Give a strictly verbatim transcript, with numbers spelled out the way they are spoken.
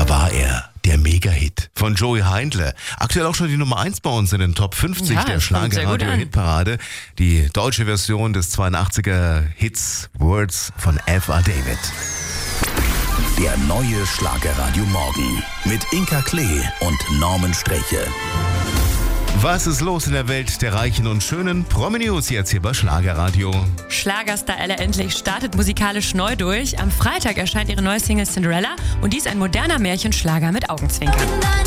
Da war er, der Mega-Hit von Joey Heindle. Aktuell auch schon die Nummer eins bei uns in den Top fünfzig Ja, der das kommt sehr gut an. Schlagerradio-Hitparade. Die deutsche Version des zweiundachtziger-Hits Words von F A. David. Der neue Schlagerradio Morgen mit Inka Klee und Norman Sträche. Was ist los in der Welt der Reichen und Schönen? Promi-News jetzt hier bei Schlagerradio. Schlagerstar Ella Endlich startet musikalisch neu durch. Am Freitag erscheint ihre neue Single Cinderella und dies ein moderner Märchenschlager mit Augenzwinkern.